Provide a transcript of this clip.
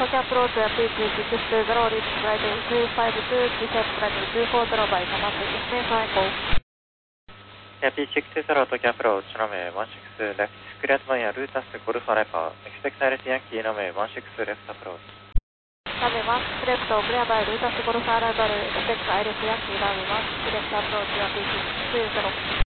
Tokyo approach P360 reach flight 252 descent flight 240 by Tamaki Dismiss cycle. Yeah, P620 Tokyo approach, runway 16 left, cleared by Rutas Golf Alpha, expect direct Yankee, runway 16 left approach. Runway 16 left, cleared by Rutas Golf Alpha, expect direct Yankee, runway 16 left approach P620.